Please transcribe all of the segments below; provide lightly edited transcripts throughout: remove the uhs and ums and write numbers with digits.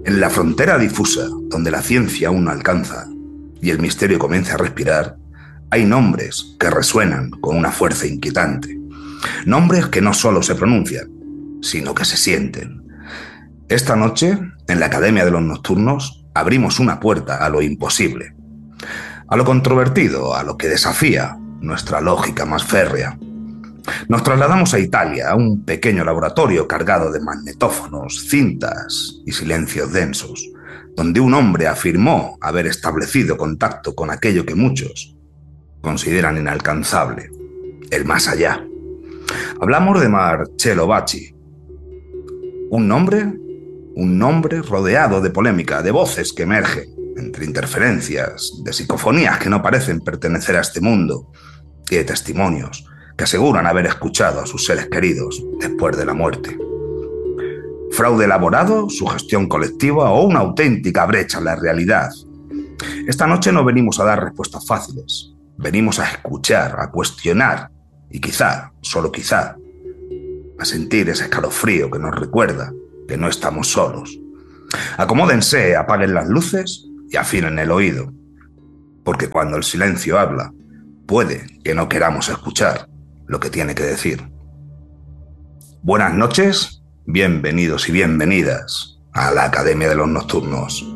En la frontera difusa, donde la ciencia aún no alcanza y el misterio comienza a respirar, hay nombres que resuenan con una fuerza inquietante. Nombres que no solo se pronuncian, sino que se sienten. Esta noche, en la Academia de los Nocturnos, abrimos una puerta a lo imposible, a lo controvertido, a lo que desafía nuestra lógica más férrea. Nos trasladamos a Italia, a un pequeño laboratorio cargado de magnetófonos, cintas y silencios densos, donde un hombre afirmó haber establecido contacto con aquello que muchos consideran inalcanzable, el más allá. Hablamos de Marcello Bacci, un nombre rodeado de polémica, de voces que emergen entre interferencias, de psicofonías que no parecen pertenecer a este mundo y de testimonios que aseguran haber escuchado a sus seres queridos después de la muerte. ¿Fraude elaborado, sugestión colectiva o una auténtica brecha en la realidad? Esta noche no venimos a dar respuestas fáciles. Venimos a escuchar, a cuestionar y quizá, solo quizá, a sentir ese escalofrío que nos recuerda que no estamos solos. Acomódense, apaguen las luces y afinen el oído, porque cuando el silencio habla, puede que no queramos escuchar lo que tiene que decir. Buenas noches, bienvenidos y bienvenidas a la Academia de los Nocturnos.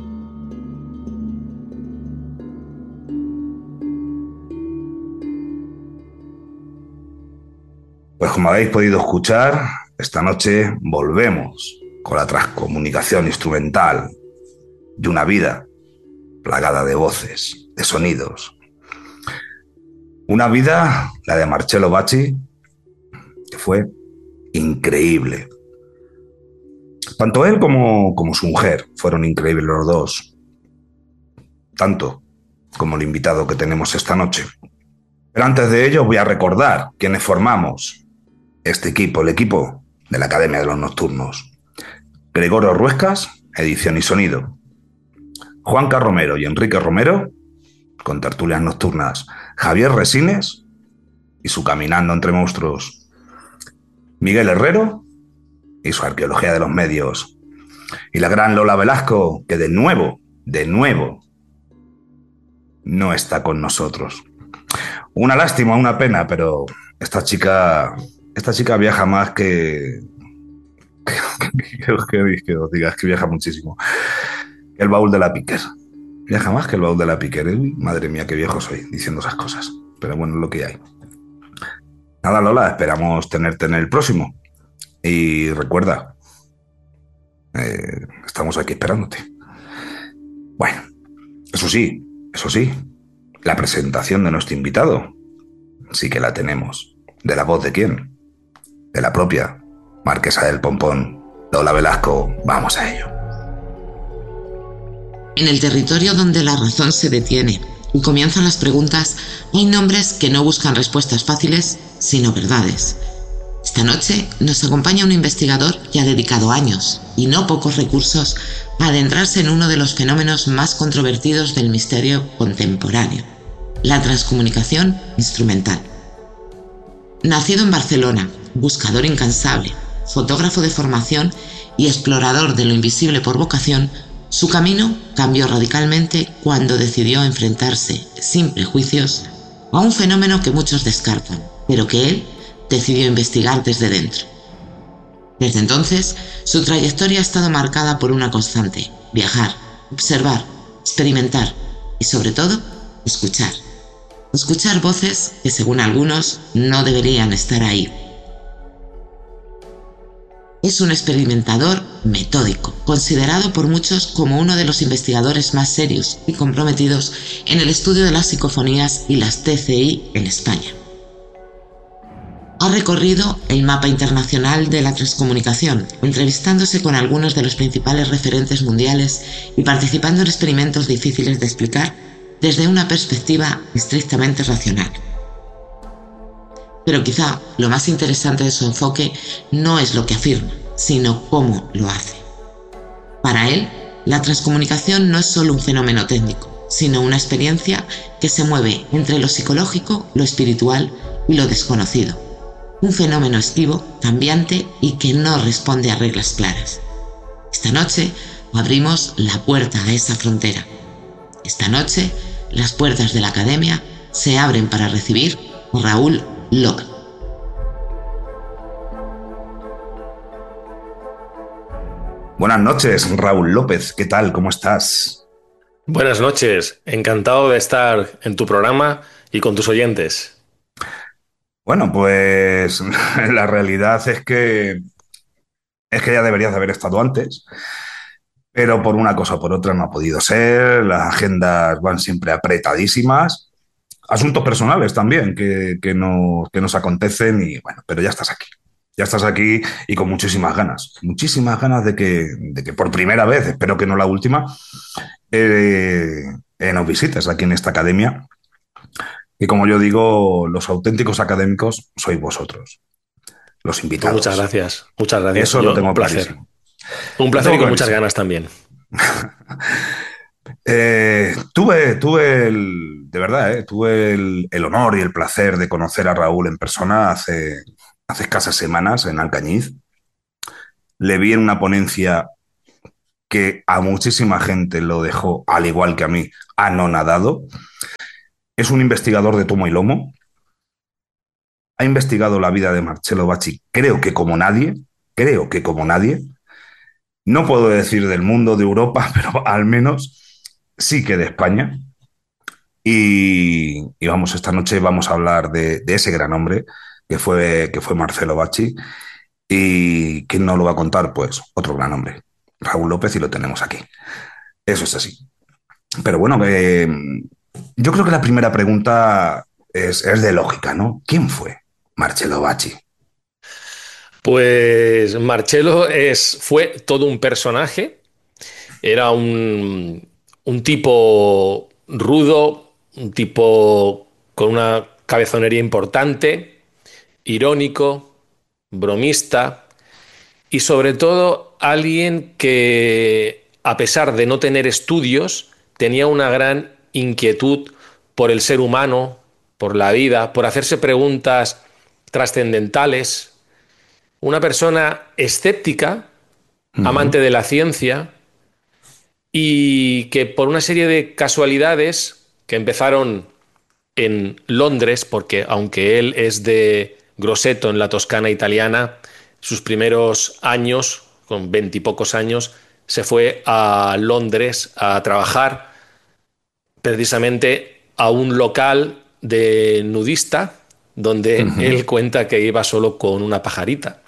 Pues como habéis podido escuchar, esta noche volvemos con la transcomunicación instrumental de una vida plagada de voces, de sonidos. Una vida, la de Marcello Bacci, que fue increíble. Tanto él como su mujer fueron increíbles los dos. Tanto como el invitado que tenemos esta noche. Pero antes de ello voy a recordar quiénes formamos este equipo, el equipo de la Academia de los Nocturnos. Gregorio Ruescas, edición y sonido. Juanca Romero y Enrique Romero, con tertulias nocturnas. Javier Resines y su Caminando entre Monstruos. Miguel Herrero y su Arqueología de los Medios. Y la gran Lola Velasco, que de nuevo, no está con nosotros. Una lástima, una pena, pero esta chica viaja más que os digas que viaja muchísimo. El baúl de la Piquer. Viaja más que el baúl de la Piquer. Madre mía, qué viejo soy diciendo esas cosas. Pero bueno, es lo que hay. Nada, Lola, esperamos tenerte en el próximo. Y recuerda, estamos aquí esperándote. Bueno, eso sí, la presentación de nuestro invitado sí que la tenemos. ¿De la voz de quién? De la propia Marquesa del Pompón, Lola Velasco. Vamos a ello. En el territorio donde la razón se detiene y comienzan las preguntas, hay nombres que no buscan respuestas fáciles, sino verdades. Esta noche nos acompaña un investigador que ha dedicado años y no pocos recursos a adentrarse en uno de los fenómenos más controvertidos del misterio contemporáneo, la transcomunicación instrumental. Nacido en Barcelona, buscador incansable, fotógrafo de formación y explorador de lo invisible por vocación, su camino cambió radicalmente cuando decidió enfrentarse, sin prejuicios, a un fenómeno que muchos descartan, pero que él decidió investigar desde dentro. Desde entonces, su trayectoria ha estado marcada por una constante: viajar, observar, experimentar y, sobre todo, escuchar. Escuchar voces que, según algunos, no deberían estar ahí. Es un experimentador metódico, considerado por muchos como uno de los investigadores más serios y comprometidos en el estudio de las psicofonías y las TCI en España. Ha recorrido el mapa internacional de la transcomunicación, entrevistándose con algunos de los principales referentes mundiales y participando en experimentos difíciles de explicar desde una perspectiva estrictamente racional. Pero quizá lo más interesante de su enfoque no es lo que afirma, sino cómo lo hace. Para él, la transcomunicación no es solo un fenómeno técnico, sino una experiencia que se mueve entre lo psicológico, lo espiritual y lo desconocido. Un fenómeno esquivo, cambiante y que no responde a reglas claras. Esta noche abrimos la puerta a esa frontera. Esta noche las puertas de la academia se abren para recibir a Raúl López. Buenas noches, Raúl López. ¿Qué tal? ¿Cómo estás? Buenas noches, encantado de estar en tu programa y con tus oyentes. Bueno, pues la realidad es que ya deberías de haber estado antes, pero por una cosa o por otra no ha podido ser. Las agendas van siempre apretadísimas. Asuntos personales también que nos acontecen y bueno, pero ya estás aquí. Ya estás aquí y con muchísimas ganas de que por primera vez, espero que no la última, nos visites aquí en esta academia. Y como yo digo, los auténticos académicos sois vosotros, los Pues muchas invitados. gracias, muchas gracias. Eso lo Yo, tengo un placer. clarísimo. Un Lo placer tengo y con muchas clarísimo. ganas también. De verdad, tuve el honor y el placer de conocer a Raúl en persona hace escasas semanas en Alcañiz. Le vi en una ponencia que a muchísima gente lo dejó, al igual que a mí, anonadado. Es un investigador de tomo y lomo. Ha investigado la vida de Marcello Bacci, creo que como nadie. No puedo decir del mundo, de Europa, pero al menos sí que de España. Y vamos, esta noche vamos a hablar de ese gran hombre que fue Marcello Bacci. ¿Y quién no lo va a contar? Pues otro gran hombre, Raúl López, y lo tenemos aquí. Eso es así. Pero bueno, yo creo que la primera pregunta es de lógica, ¿no? ¿Quién fue Marcello Bacci? Pues Marcello fue todo un personaje, era un tipo rudo, un tipo con una cabezonería importante, irónico, bromista y sobre todo alguien que, a pesar de no tener estudios, tenía una gran inquietud por el ser humano, por la vida, por hacerse preguntas trascendentales. Una persona escéptica, Uh -huh. amante de la ciencia y que por una serie de casualidades que empezaron en Londres, porque aunque él es de Grosseto, en la Toscana italiana, sus primeros años, con veintipocos años, se fue a Londres a trabajar precisamente a un local de nudista, Uh donde -huh. él cuenta que iba solo con una pajarita.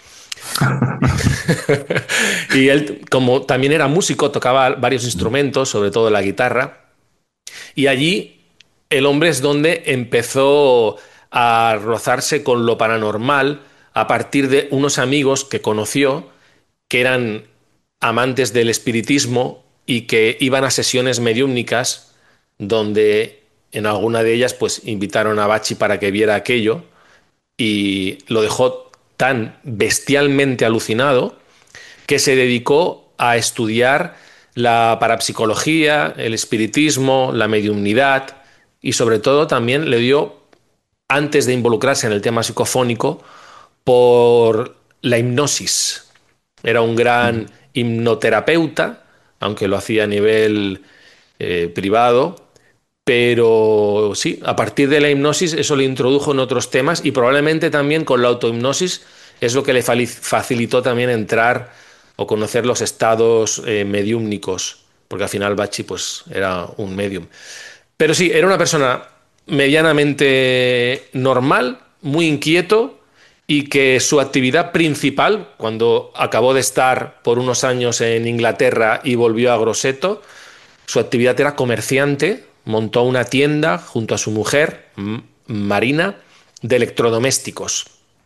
Y él, como también era músico, tocaba varios instrumentos, sobre todo la guitarra, y allí el hombre es donde empezó a rozarse con lo paranormal a partir de unos amigos que conoció que eran amantes del espiritismo y que iban a sesiones mediúmnicas donde en alguna de ellas pues invitaron a Bachi para que viera aquello y lo dejó tan bestialmente alucinado que se dedicó a estudiar la parapsicología, el espiritismo, la mediumnidad y sobre todo también le dio, antes de involucrarse en el tema psicofónico, por la hipnosis. Era un gran hipnoterapeuta, aunque lo hacía a nivel privado, pero sí, a partir de la hipnosis eso le introdujo en otros temas y probablemente también con la autohipnosis es lo que le facilitó también entrar o conocer los estados mediúmnicos, porque al final Bachi pues era un medium. Pero sí, era una persona medianamente normal, muy inquieto y que su actividad principal, cuando acabó de estar por unos años en Inglaterra y volvió a Grosseto, su actividad era comerciante, montó una tienda junto a su mujer, Marina, de electrodomésticos.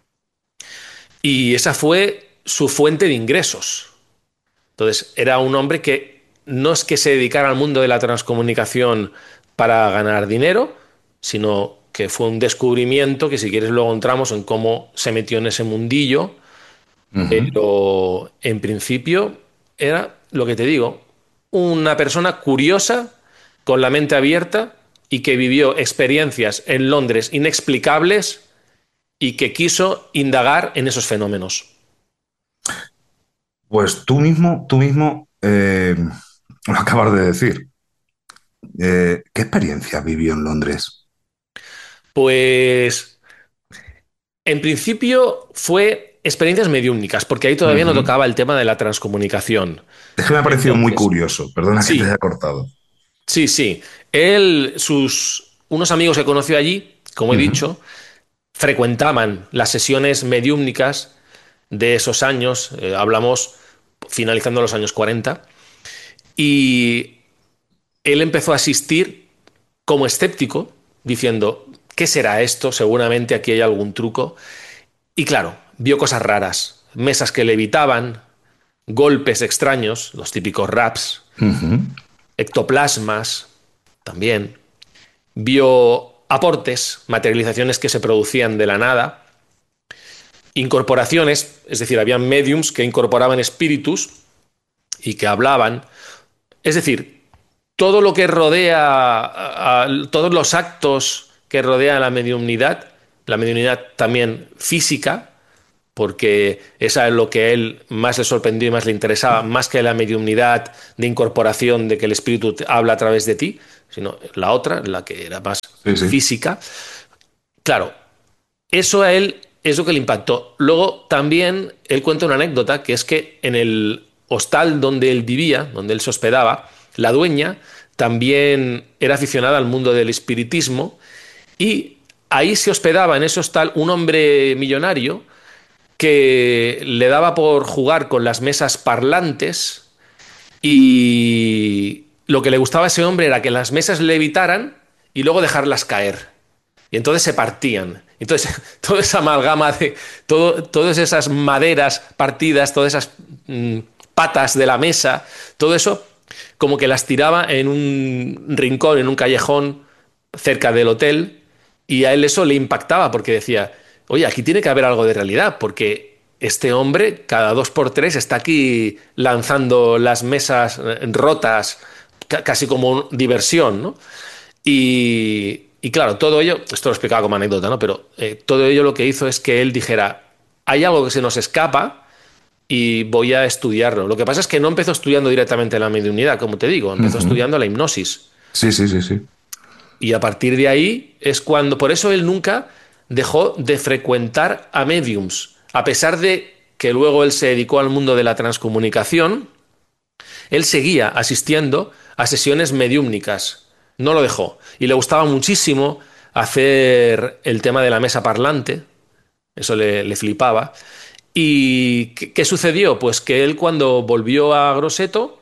Y esa fue su fuente de ingresos. Entonces, era un hombre que no es que se dedicara al mundo de la transcomunicación para ganar dinero, sino que fue un descubrimiento que si quieres luego entramos en cómo se metió en ese mundillo, -huh. pero en principio era lo que te digo, una persona curiosa, con la mente abierta y que vivió experiencias en Londres inexplicables y que quiso indagar en esos fenómenos. Pues tú mismo lo acabas de decir. ¿Qué experiencia vivió en Londres? Pues en principio fue experiencias mediúmnicas, porque ahí todavía no Ujú. tocaba el tema de la transcomunicación. Es que me ha parecido muy Entonces, curioso, perdona que te haya sí, cortado. sí, sí. Unos amigos que conoció allí, como he Ujú. dicho, frecuentaban las sesiones mediúmnicas de esos años, hablamos finalizando los años 40, y él empezó a asistir como escéptico, diciendo, ¿qué será esto? Seguramente aquí hay algún truco. Y claro, vio cosas raras, mesas que levitaban, golpes extraños, los típicos raps, Ujú. ectoplasmas también. Vio aportes, materializaciones que se producían de la nada, incorporaciones, es decir, había mediums que incorporaban espíritus y que hablaban. Es decir, todo lo que rodea, todos los actos que rodean la mediunidad también física, porque esa es lo que a él más le sorprendió y más le interesaba, más que la mediunidad de incorporación, de que el espíritu habla a través de ti, sino la otra, la que era más Sí, sí. física. Claro, eso a él es lo que le impactó. Luego también él cuenta una anécdota, que es que en el hostal donde él vivía, donde él se hospedaba, la dueña también era aficionada al mundo del espiritismo y ahí se hospedaba en ese hostal un hombre millonario que le daba por jugar con las mesas parlantes y lo que le gustaba a ese hombre era que las mesas levitaran y luego dejarlas caer. Y entonces se partían. Entonces, toda esa amalgama de todas esas maderas partidas, todas esas patas de la mesa, todo eso como que las tiraba en un rincón, en un callejón cerca del hotel, y a él eso le impactaba porque decía, oye, aquí tiene que haber algo de realidad, porque este hombre cada dos por tres está aquí lanzando las mesas rotas, casi como diversión, ¿no? Y claro, todo ello, esto lo explicaba como anécdota, ¿no? Pero todo ello lo que hizo es que él dijera, hay algo que se nos escapa y voy a estudiarlo. Lo que pasa es que no empezó estudiando directamente la mediunidad, como te digo, empezó Ujú. estudiando la hipnosis. Sí, sí, sí, sí. Y a partir de ahí es cuando, por eso él nunca dejó de frecuentar a mediums, a pesar de que luego él se dedicó al mundo de la transcomunicación, él seguía asistiendo a sesiones mediúmnicas, no lo dejó. Y le gustaba muchísimo hacer el tema de la mesa parlante, eso le flipaba. ¿Y qué sucedió? Pues que él cuando volvió a Grosseto,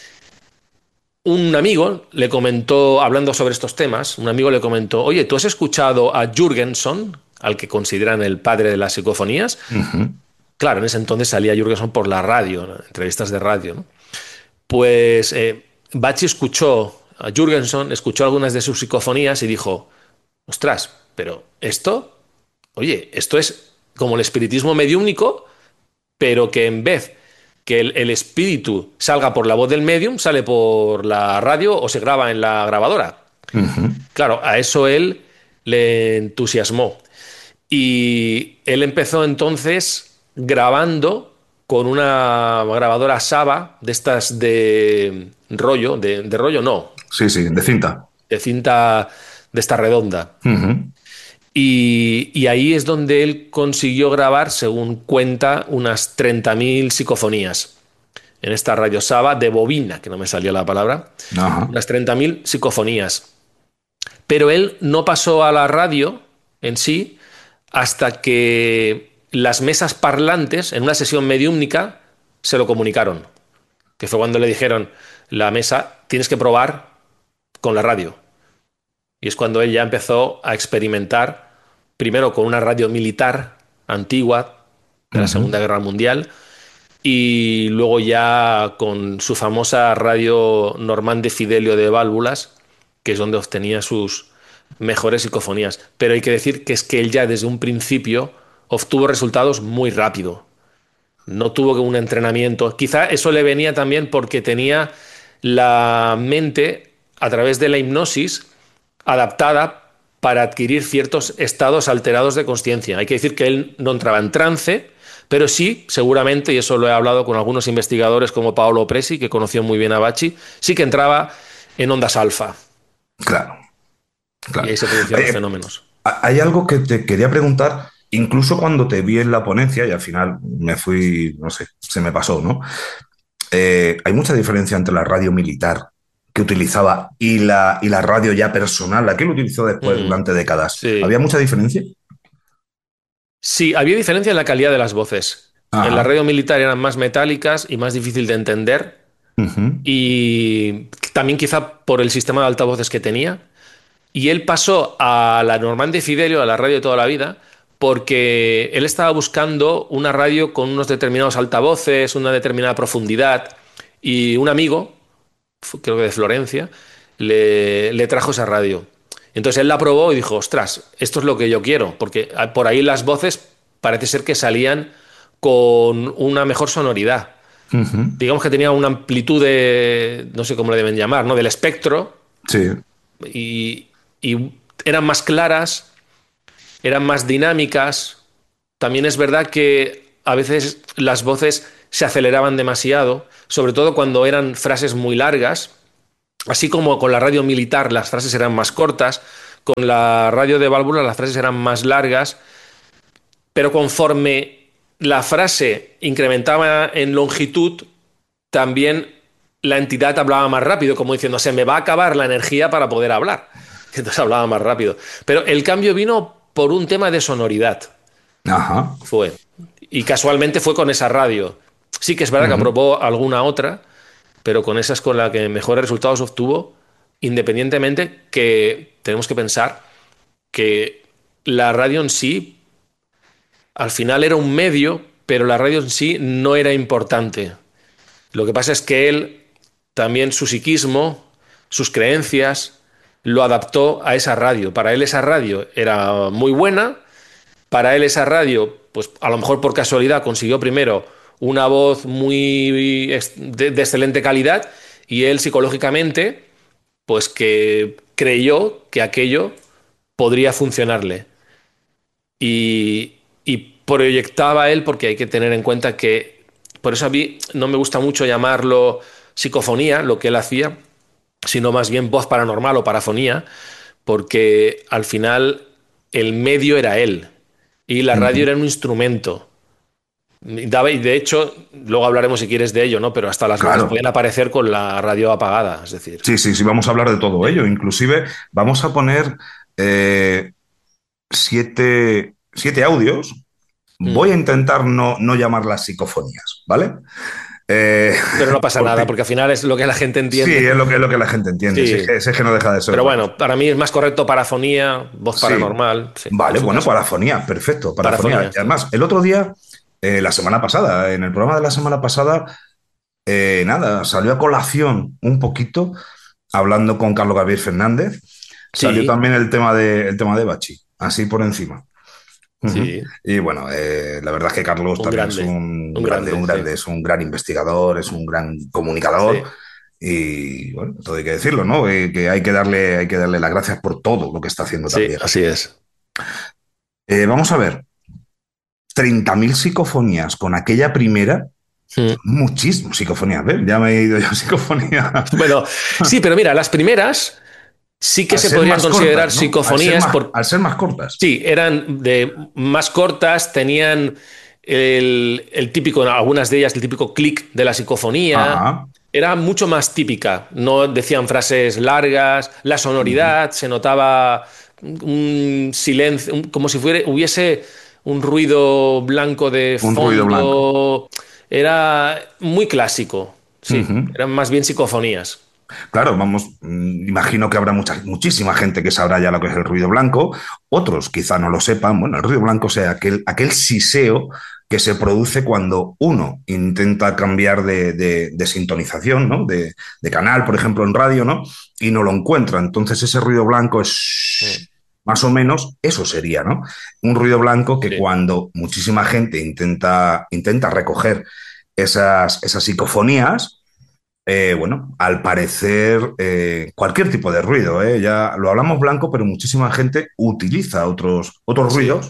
un amigo le comentó, hablando sobre estos temas, un amigo le comentó, oye, ¿tú has escuchado a Jürgenson, al que consideran el padre de las psicofonías? Ujú. Claro, en ese entonces salía Jürgenson por la radio, ¿no? Entrevistas de radio, ¿no? Pues Bachi escuchó a Jürgenson, escuchó algunas de sus psicofonías y dijo, ostras, pero esto, oye, esto es como el espiritismo mediúmnico, pero que en vez que el espíritu salga por la voz del medium, sale por la radio o se graba en la grabadora. Ujú. Claro, a eso él le entusiasmó. Y él empezó entonces grabando con una grabadora Saba de estas de rollo, de rollo no, Sí, sí, de cinta. de cinta de esta redonda. Ujú. Y ahí es donde él consiguió grabar, según cuenta, unas 30.000 psicofonías. En esta radio Saba de bobina, que no me salió la palabra, Ajá. unas 30.000 psicofonías. Pero él no pasó a la radio en sí hasta que las mesas parlantes, en una sesión mediúmnica, se lo comunicaron. Que fue cuando le dijeron, la mesa tienes que probar con la radio. Y es cuando él ya empezó a experimentar, primero con una radio militar antigua de la Ujú. Segunda Guerra Mundial, y luego ya con su famosa radio Normand de Fidelio de válvulas, que es donde obtenía sus mejores psicofonías. Pero hay que decir que es que él ya desde un principio obtuvo resultados muy rápido. No tuvo un entrenamiento. Quizá eso le venía también porque tenía la mente, a través de la hipnosis, adaptada para adquirir ciertos estados alterados de conciencia. Hay que decir que él no entraba en trance, Pero sí, seguramente, y eso lo he hablado con algunos investigadores como Paolo Presi, que conoció muy bien a Bachi, sí que entraba en ondas alfa Claro, y claro. ahí se producían los Oye, fenómenos. hay algo que te quería preguntar, incluso cuando te vi en la ponencia y al final me fui, no sé, se me pasó, ¿no? Hay mucha diferencia entre la radio militar que utilizaba y la radio ya personal, la que él utilizó después Mm, durante décadas. ¿Había sí. mucha diferencia? Sí, había diferencia en la calidad de las voces. En la Ajá. radio militar eran más metálicas y más difícil de entender. Ujú. Y también quizá por el sistema de altavoces que tenía. Y él pasó a la Normand de Fidelio, a la radio de toda la vida, porque él estaba buscando una radio con unos determinados altavoces, una determinada profundidad. Y un amigo, creo que de Florencia, le trajo esa radio. Entonces él la probó y dijo, ostras, esto es lo que yo quiero, porque por ahí las voces parece ser que salían con una mejor sonoridad. Ujú. Digamos que tenía una amplitud de, no sé cómo le deben llamar, ¿no? Del espectro Sí. y, y eran más claras, eran más dinámicas. También es verdad que a veces las voces se aceleraban demasiado, sobre todo cuando eran frases muy largas. Así como con la radio militar las frases eran más cortas, con la radio de válvula las frases eran más largas, pero conforme la frase incrementaba en longitud, también la entidad hablaba más rápido, como diciendo, se me va a acabar la energía para poder hablar. Entonces hablaba más rápido. Pero el cambio vino por un tema de sonoridad. Ajá. Fue. Y casualmente fue con esa radio. Sí que es verdad que Ujú. aprobó alguna otra, pero con esa es con la que mejores resultados obtuvo, independientemente que tenemos que pensar que la radio en sí, al final era un medio, pero la radio en sí no era importante. Lo que pasa es que él, también su psiquismo, sus creencias, lo adaptó a esa radio. Para él esa radio era muy buena, para él esa radio, pues a lo mejor por casualidad consiguió primero una voz muy de excelente calidad y él psicológicamente, pues que creyó que aquello podría funcionarle. Y proyectaba él, porque hay que tener en cuenta que, por eso a mí no me gusta mucho llamarlo psicofonía, lo que él hacía, sino más bien voz paranormal o parafonía, porque al final el medio era él y la radio Ujú. era un instrumento. Y de hecho, luego hablaremos si quieres de ello, ¿no? Pero hasta las voces Claro. podían aparecer con la radio apagada, es decir. Sí, sí, sí, vamos a hablar de todo ello. Inclusive vamos a poner eh, siete audios. Voy Mm. a intentar no llamarlas psicofonías, ¿vale? Eh, Pero no pasa nada, porque porque al final es lo que la gente sí, entiende. es lo que la gente entiende. Sí, Si es que no deja de ser pero otra cosa. bueno, para mí es más correcto parafonía, voz Sí, paranormal, sí, en vale, su bueno, caso. parafonía, perfecto, parafonía. Parafonía, Y sí. además, el otro día, la semana pasada, en el programa de la semana pasada, nada, salió a colación un poquito, hablando con Carlos Gabriel Fernández, salió Sí, también el tema de Bachi, así por encima. Ujú. sí, Y bueno, la verdad es que Carlos también es un grande, un sí, grande, es un gran investigador, es un gran comunicador. sí. Y bueno, todo hay que decirlo, ¿no? Que hay que darle las gracias por todo lo que está haciendo Sí, también. así es. Vamos a ver, 30.000 psicofonías con aquella primera, Mm. muchísimas psicofonías, ¿ves? Ya me he ido yo a psicofonía. Bueno, sí, pero mira, las primeras sí que Al se ser podrían más considerar cortas, ¿no? psicofonías por, Al ser más cortas. sí, eran de más cortas, tenían el típico, algunas de ellas, el típico clic de la psicofonía. Ajá. Era mucho más típica. No decían frases largas, la Ujú. sonoridad, se notaba un silencio, como si hubiese un ruido blanco de Un ruido blanco. fondo. Era muy clásico, sí, Ujú. eran más bien psicofonías. Claro, vamos, imagino que habrá muchísima gente que sabrá ya lo que es el ruido blanco, otros quizá no lo sepan. Bueno, el ruido blanco sea aquel siseo que se produce cuando uno intenta cambiar de sintonización, ¿no? De canal, por ejemplo, en radio, ¿no? Y no lo encuentra. Entonces ese ruido blanco Mm, es más o menos, eso sería, ¿no? Un ruido blanco que sí, cuando muchísima gente intenta recoger esas psicofonías, bueno, al parecer, cualquier tipo de ruido, ya lo hablamos blanco, pero muchísima gente utiliza otros sí. ruidos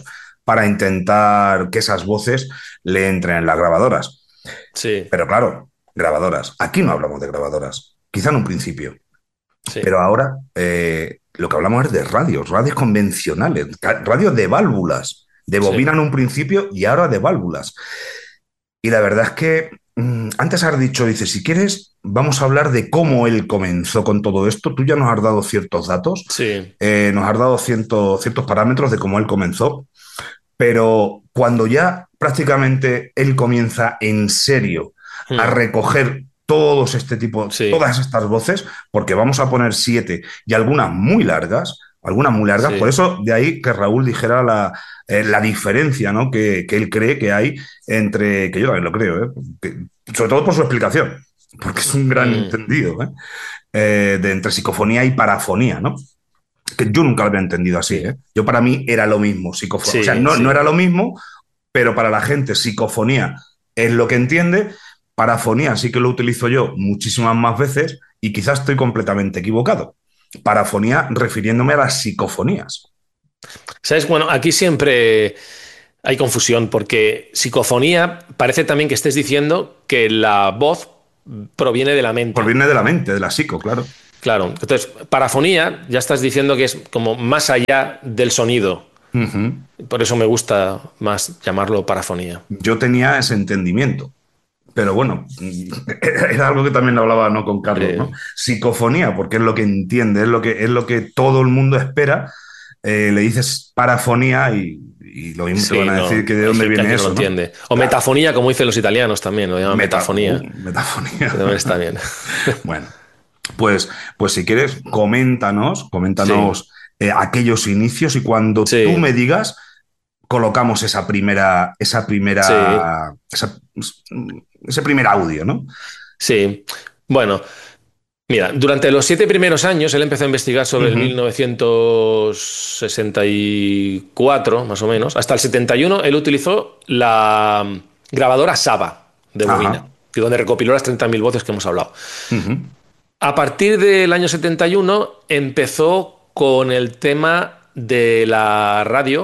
para intentar que esas voces le entren en las grabadoras. Sí, Pero claro, grabadoras. Aquí no hablamos de grabadoras, quizá en un principio. sí, Pero ahora lo que hablamos es de radios, radios convencionales, radios de válvulas, de sí. bobina en un principio y ahora de válvulas. Y la verdad es que antes has dicho, dice, si quieres, vamos a hablar de cómo él comenzó con todo esto. Tú ya nos has dado ciertos datos, Sí. nos has dado ciertos parámetros de cómo él comenzó, pero cuando ya prácticamente él comienza en serio a Hmm. recoger todos este tipo, Sí, todas estas voces, porque vamos a poner 7 y algunas muy largas, por sí. eso de ahí que Raúl dijera la diferencia, ¿no? Que él cree que hay entre, que yo también lo creo, ¿eh? Sobre todo por su explicación, porque es un gran Hmm. entendido, ¿eh? De entre psicofonía y parafonía, ¿no? Que yo nunca lo había entendido así, Sí, ¿eh? Yo para mí era lo mismo, psicofonía. O sea, sí, no sí. era lo mismo, pero para la gente psicofonía es lo que entiende, parafonía sí que lo utilizo yo muchísimas más veces y quizás estoy completamente equivocado. Parafonía refiriéndome a las psicofonías. ¿Sabes? Bueno, aquí siempre hay confusión porque psicofonía parece también que estés diciendo que la voz proviene de la mente. Proviene de la mente, de la psico, claro. Claro. Entonces, parafonía ya estás diciendo que es como más allá del sonido. Ujú. Por eso me gusta más llamarlo parafonía. Yo tenía ese entendimiento. Pero bueno, era algo que también hablaba no con Carlos, ¿no? Eh, Psicofonía, porque es lo que entiende, es lo que todo el mundo espera. Le dices parafonía y lo mismo te van sí, a decir no, que de hay dónde gente viene aquí que no lo eso, ¿no? entiende. O Claro, metafonía, como dicen los italianos también, lo llaman metafonía. metafonía. Que también está bien. Bueno, pues si quieres, Sí, coméntanos aquellos inicios y cuando tú sí, me digas, colocamos sí, ese primer audio, ¿no? sí. Bueno. Mira, durante los 7 primeros años él empezó a investigar sobre el Ujú. 1964, más o menos. Hasta el 71 él utilizó la grabadora Saba de bobina, Ajá. que donde recopiló las 30.000 voces que hemos hablado. Ujú. A partir del año 71 empezó con el tema de la radio,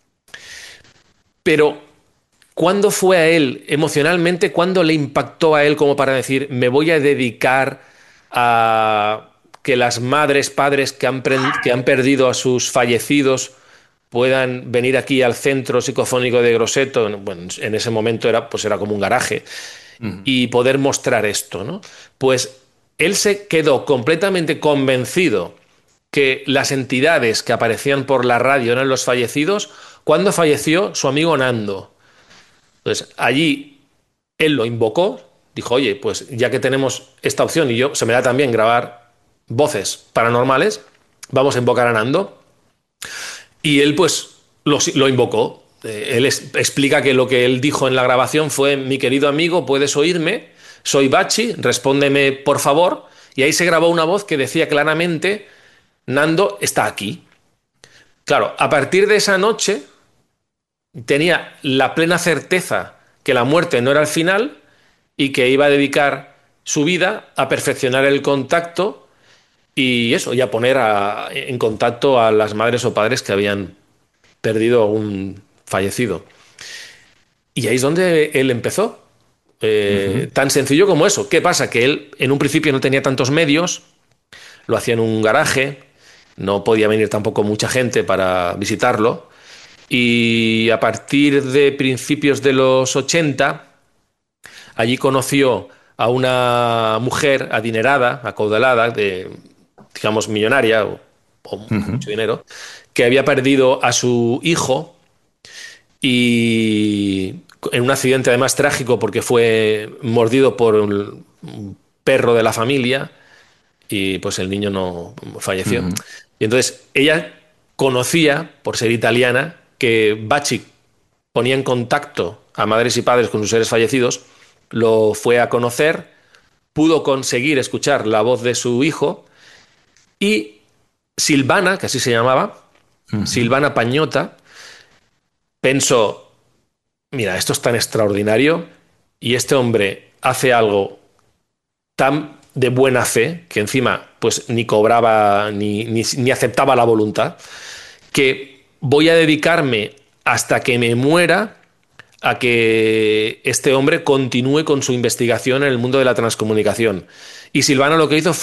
pero ¿cuándo fue a él emocionalmente? ¿Cuándo le impactó a él como para decir, me voy a dedicar a que las madres, padres que han perdido a sus fallecidos puedan venir aquí al centro psicofónico de Grosseto? Bueno, en ese momento era, pues era como un garaje Ujú. y poder mostrar esto, ¿no? Pues él se quedó completamente convencido que las entidades que aparecían por la radio eran los fallecidos cuando falleció su amigo Nando. Entonces, allí él lo invocó, dijo, oye, pues ya que tenemos esta opción y yo se me da también grabar voces paranormales, vamos a invocar a Nando. Y él pues lo invocó. Explica que lo que él dijo en la grabación fue, mi querido amigo, ¿puedes oírme? Soy Bachi, respóndeme por favor. Y ahí se grabó una voz que decía claramente, Nando está aquí. Claro, a partir de esa noche tenía la plena certeza que la muerte no era el final y que iba a dedicar su vida a perfeccionar el contacto y eso, y a poner en contacto a las madres o padres que habían perdido a un fallecido. Y ahí es donde él empezó. Ujú. Tan sencillo como eso. ¿Qué pasa? Que él en un principio no tenía tantos medios, lo hacía en un garaje, no podía venir tampoco mucha gente para visitarlo. Y a partir de principios de los 80 allí conoció a una mujer adinerada, acaudalada, digamos millonaria o Ujú. mucho dinero, que había perdido a su hijo y en un accidente además trágico porque fue mordido por un perro de la familia y pues el niño no falleció. Ujú. Y entonces ella conocía, por ser italiana, que Bacic ponía en contacto a madres y padres con sus seres fallecidos, lo fue a conocer, pudo conseguir escuchar la voz de su hijo y Silvana, que así se llamaba, Ujú. Silvana Pañota, pensó, mira, esto es tan extraordinario y este hombre hace algo tan de buena fe, que encima pues ni cobraba ni aceptaba la voluntad, que voy a dedicarme hasta que me muera a que este hombre continúe con su investigación en el mundo de la transcomunicación. Y Silvana lo que hizo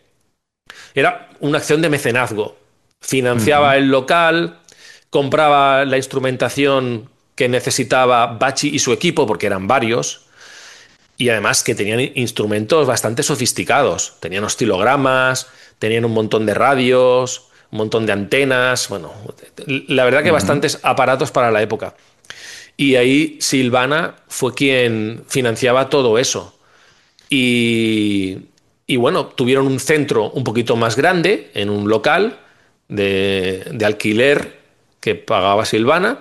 era una acción de mecenazgo. Financiaba Ujú. el local, compraba la instrumentación que necesitaba Bachi y su equipo, porque eran varios, y además que tenían instrumentos bastante sofisticados. Tenían oscilogramas, tenían un montón de radios, un montón de antenas, bueno, la verdad que Ujú. bastantes aparatos para la época. Y ahí Silvana fue quien financiaba todo eso. Y, y bueno, tuvieron un centro un poquito más grande, en un local de alquiler que pagaba Silvana.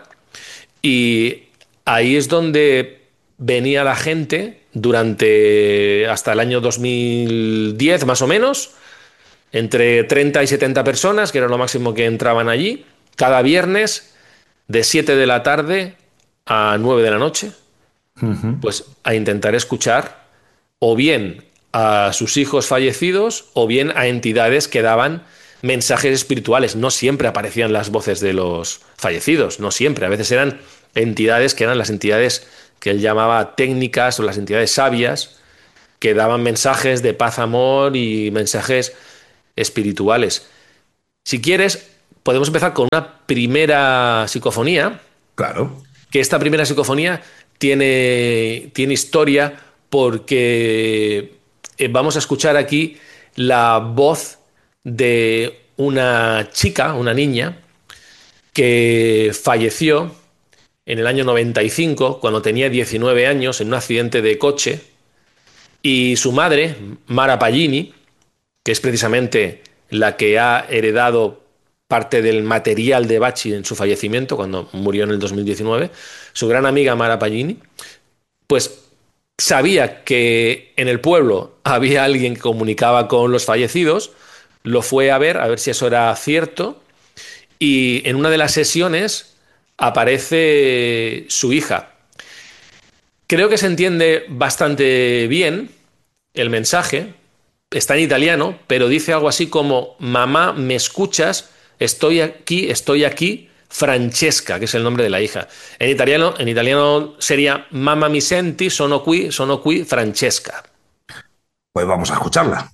Y ahí es donde venía la gente durante hasta el año 2010 más o menos, entre 30 y 70 personas, que era lo máximo que entraban allí, cada viernes de 7 de la tarde a 9 de la noche, Ujú. pues a intentar escuchar o bien a sus hijos fallecidos o bien a entidades que daban mensajes espirituales. No siempre aparecían las voces de los fallecidos, no siempre. A veces eran entidades que eran las entidades que él llamaba técnicas o las entidades sabias que daban mensajes de paz, amor y mensajes espirituales. Si quieres, podemos empezar con una primera psicofonía, Claro. que esta primera psicofonía tiene historia porque vamos a escuchar aquí la voz de una chica, una niña, que falleció en el año 95, cuando tenía 19 años, en un accidente de coche, y su madre, Mara Pagini, que es precisamente la que ha heredado parte del material de Bachi en su fallecimiento, cuando murió en el 2019, su gran amiga Mara Pagini, pues sabía que en el pueblo había alguien que comunicaba con los fallecidos, lo fue a ver si eso era cierto, y en una de las sesiones aparece su hija. Creo que se entiende bastante bien el mensaje, está en italiano, pero dice algo así como: mamá, ¿me escuchas? Estoy aquí, Francesca, que es el nombre de la hija. En italiano sería mamma mi senti, sono qui, Francesca. Pues vamos a escucharla.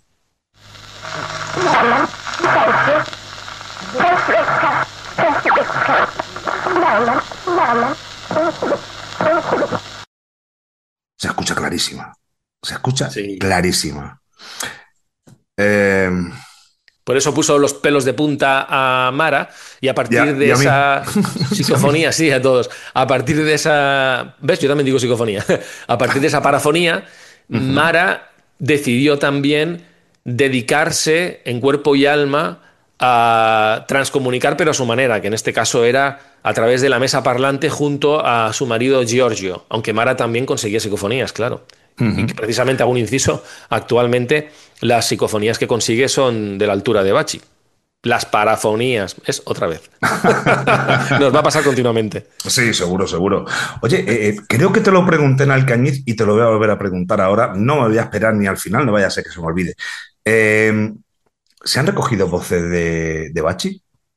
Se escucha clarísima. Se escucha Sí. clarísima. Eh, Por eso puso los pelos de punta a Mara y a partir y de a mí. esa Y a mí. psicofonía, sí, a todos, a partir de esa, ¿ves? Yo también digo psicofonía. A partir de esa parafonía, Ujú. Mara decidió también dedicarse en cuerpo y alma a transcomunicar, pero a su manera, que en este caso era a través de la mesa parlante junto a su marido Giorgio, aunque Mara también conseguía psicofonías, claro. Y que Ujú. precisamente hago un inciso, actualmente las psicofonías que consigue son de la altura de Bachi. Las parafonías, es otra vez. Nos va a pasar continuamente. Sí, seguro, seguro. Oye, creo que te lo pregunté en Alcañiz y te lo voy a volver a preguntar ahora. No me voy a esperar ni al final, no vaya a ser que se me olvide. Eh, ¿Se han recogido voces de Bachi?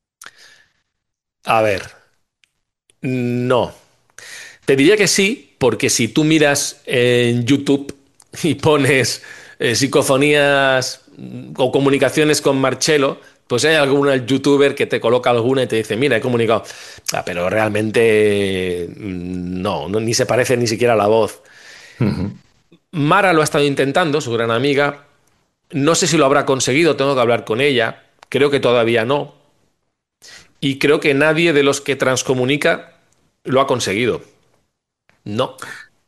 A ver, no. Te diría que sí, porque si tú miras en YouTube y pones psicofonías o comunicaciones con Marcelo, pues hay algún youtuber que te coloca alguna y te dice, mira, he comunicado. Ah, pero realmente ni se parece ni siquiera a la voz. Ujú. Mara lo ha estado intentando, su gran amiga. No sé si lo habrá conseguido, tengo que hablar con ella. Creo que todavía no. Y creo que nadie de los que transcomunica lo ha conseguido. No.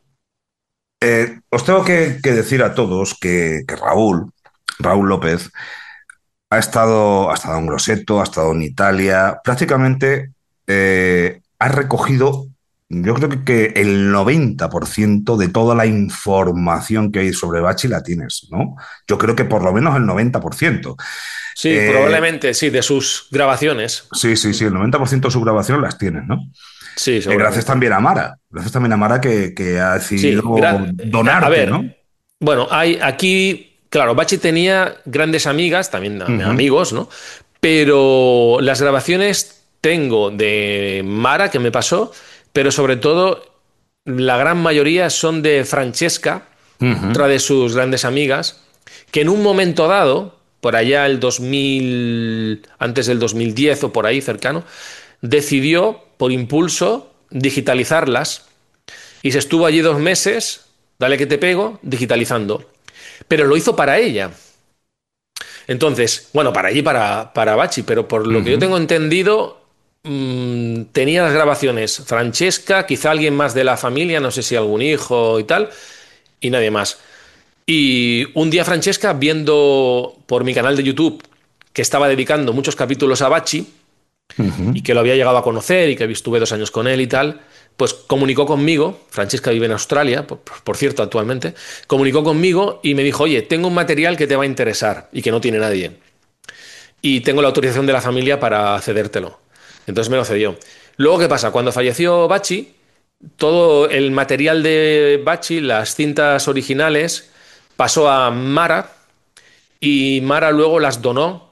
Os tengo que decir a todos que Raúl López, ha estado en Grosseto, ha estado en Italia, prácticamente ha recogido, yo creo que el 90% de toda la información que hay sobre Bachi la tienes, ¿no? Yo creo que por lo menos el 90%. Sí, Eh, probablemente, sí, de sus grabaciones. sí, sí, sí, el 90% de su grabación las tienes, ¿no? Sí, Gracias seguramente. también a Mara, gracias también a Mara que ha decidido Sí, a donarte, ¿no? ver, bueno, hay aquí, claro, Bachi tenía grandes amigas, también Ujú. amigos, ¿no? Pero las grabaciones tengo de Mara, que me pasó, pero sobre todo la gran mayoría son de Francesca, Ujú. otra de sus grandes amigas, que en un momento dado, por allá el 2000, antes del 2010 o por ahí cercano, decidió, por impulso, digitalizarlas y se estuvo allí 2 meses, dale que te pego, digitalizando. Pero lo hizo para ella. Entonces, bueno, para allí, para Bachi, pero por lo que yo Ujú. tengo entendido, tenía las grabaciones Francesca, quizá alguien más de la familia, no sé si algún hijo y tal, y nadie más. Y un día Francesca, viendo por mi canal de YouTube que estaba dedicando muchos capítulos a Bachi y Ujú. que lo había llegado a conocer y que estuve 2 años con él y tal, pues comunicó conmigo. Francesca vive en Australia, por cierto, actualmente. Comunicó conmigo y me dijo, oye, tengo un material que te va a interesar y que no tiene nadie. Y tengo la autorización de la familia para cedértelo. Entonces me lo cedió. Luego, ¿qué pasa? Cuando falleció Bachi, todo el material de Bachi, las cintas originales, pasó a Mara y Mara luego las donó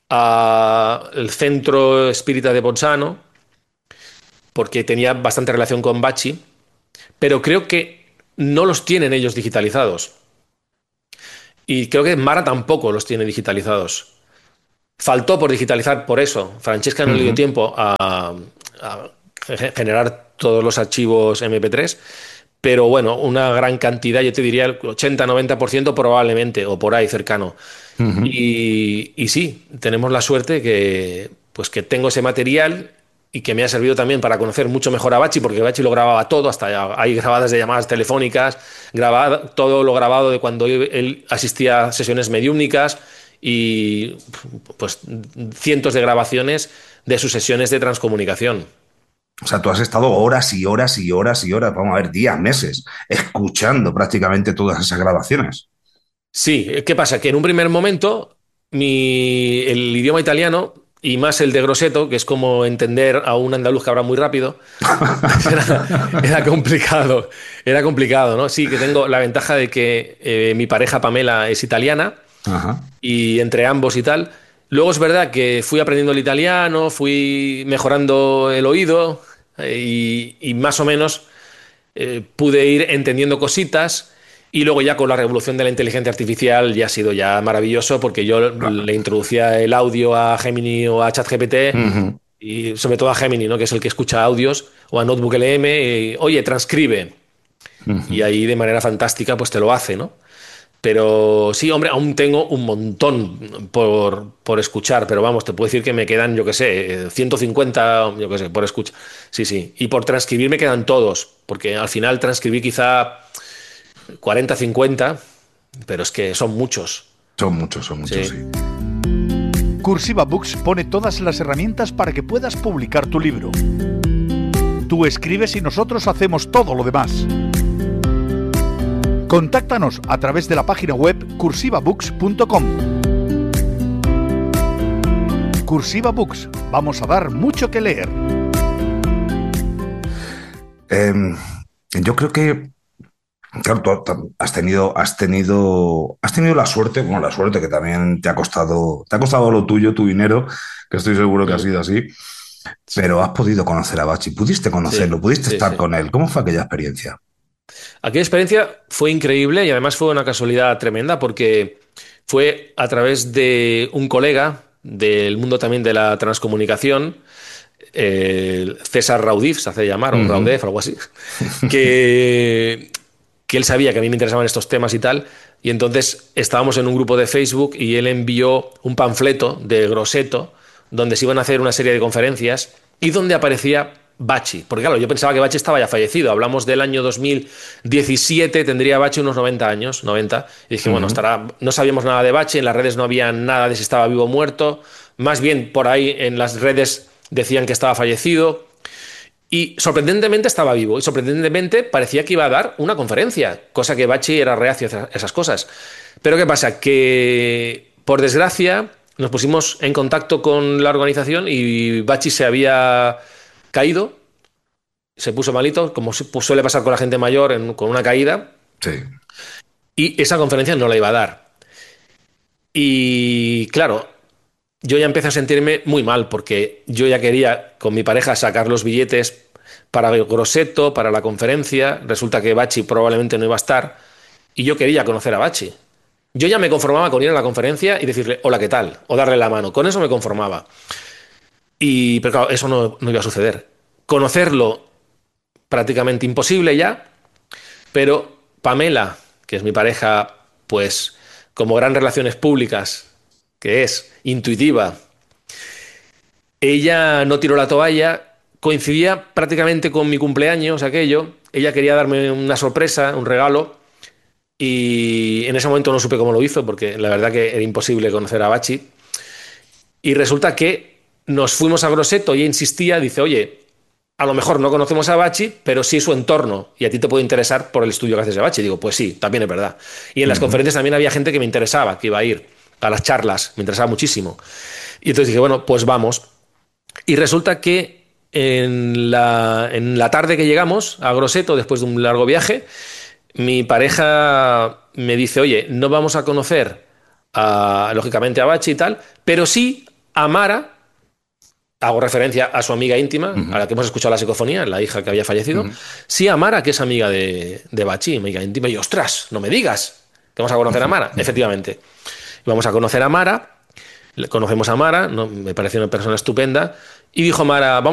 al Centro Espírita de Bolzano porque tenía bastante relación con Bachi, pero creo que no los tienen ellos digitalizados. Y creo que Mara tampoco los tiene digitalizados. Faltó por digitalizar por eso. Francesca no le dio Ujú. tiempo a generar todos los archivos MP3, pero bueno, una gran cantidad, yo te diría el 80-90% probablemente, o por ahí cercano. Ujú. Y sí, tenemos la suerte pues que tengo ese material y que me ha servido también para conocer mucho mejor a Bachi, porque Bachi lo grababa todo, hasta hay grabadas de llamadas telefónicas, todo lo grabado de cuando él asistía a sesiones mediúmnicas y pues cientos de grabaciones de sus sesiones de transcomunicación. O sea, tú has estado horas y horas y horas y horas, vamos a ver, días, meses, escuchando prácticamente todas esas grabaciones. Sí, ¿qué pasa? Que en un primer momento el idioma italiano y más el de Grosseto, que es como entender a un andaluz que habla muy rápido, pues era complicado, era complicado, ¿no? Sí, que tengo la ventaja de que mi pareja Pamela es italiana Ajá. y entre ambos y tal. Luego es verdad que fui aprendiendo el italiano, fui mejorando el oído y más o menos pude ir entendiendo cositas y luego ya con la revolución de la inteligencia artificial ya ha sido ya maravilloso porque yo Claro. le introducía el audio a Gemini o a ChatGPT Ujú. y sobre todo a Gemini, ¿no? Que es el que escucha audios o a Notebook LM y, oye, transcribe y Ujú. ahí de manera fantástica pues te lo hace, ¿no? Pero sí, hombre, aún tengo un montón por escuchar, pero vamos, te puedo decir que me quedan, yo qué sé, 150, yo qué sé, por escuchar. Sí, sí. Y por transcribir me quedan todos, porque al final transcribí quizá 40, 50, pero es que Son muchos, Sí. sí. Cursiva Books pone todas las herramientas para que puedas publicar tu libro. Tú escribes y nosotros hacemos todo lo demás. Contáctanos a través de la página web cursivabooks.com. Cursiva Books, vamos a dar mucho que leer. Em, yo creo que, claro, has tenido la suerte, bueno, la suerte que también te ha costado lo tuyo, tu dinero, que estoy seguro que ha Mm, sido así, pero has podido conocer a Bachi, pudiste sí, conocerlo, pudiste sí, estar sí. con él. ¿Cómo fue aquella experiencia? Aquella experiencia fue increíble y además fue una casualidad tremenda porque fue a través de un colega del mundo también de la transcomunicación, César Raudif, se hace llamar, o Ujú. Raudef, algo así, que, que él sabía que a mí me interesaban estos temas y tal, y entonces estábamos en un grupo de Facebook y él envió un panfleto de Grosseto donde se iban a hacer una serie de conferencias y donde aparecía Bachi, porque claro, yo pensaba que Bachi estaba ya fallecido, hablamos del año 2017, tendría Bachi unos 90 años, 90, y dije, bueno, Ujú. estará, no sabíamos nada de Bachi, en las redes no había nada de si estaba vivo o muerto, más bien por ahí en las redes decían que estaba fallecido, y sorprendentemente estaba vivo y sorprendentemente parecía que iba a dar una conferencia, cosa que Bachi era reacio a esas cosas. Pero ¿qué pasa? Que por desgracia nos pusimos en contacto con la organización y Bachi se había caído, se puso malito, como suele pasar con la gente mayor con una caída, Sí. y esa conferencia no la iba a dar. Y claro, yo ya empecé a sentirme muy mal porque yo ya quería con mi pareja sacar los billetes para el Grosseto, para la conferencia. Resulta que Bachi probablemente no iba a estar y yo quería conocer a Bachi. Yo ya me conformaba con ir a la conferencia y decirle hola, ¿qué tal? O darle la mano. Con eso me conformaba. Pero claro, eso no iba a suceder. Conocerlo prácticamente imposible ya, pero Pamela, que es mi pareja, pues como gran relaciones públicas, que es intuitiva, ella no tiró la toalla, coincidía prácticamente con mi cumpleaños, aquello, ella quería darme una sorpresa, un regalo, y en ese momento no supe cómo lo hizo, porque la verdad que era imposible conocer a Bachi, y resulta que nos fuimos a Grosseto y ella insistía, dice, oye, a lo mejor no conocemos a Bachi, pero sí su entorno, y a ti te puede interesar por el estudio que haces de Bachi. Digo, pues sí, también es verdad. Y en las conferencias también había gente que me interesaba, que iba a ir a las charlas, me interesaba muchísimo. Y entonces dije, bueno, pues vamos. Y resulta que en la tarde que llegamos a Grosseto, después de un largo viaje, mi pareja me dice, oye, no vamos a conocer, lógicamente, a Bachi y tal, pero sí a Mara. Hago referencia a su amiga íntima, a la que hemos escuchado la psicofonía, la hija que había fallecido. Sí, a Mara, que es amiga de Bachi, amiga íntima. Y ostras, no me digas que vamos a conocer a Mara. Efectivamente, vamos a conocer a Mara, conocemos a Mara, me pareció una persona estupenda. Y dijo Mara, vamos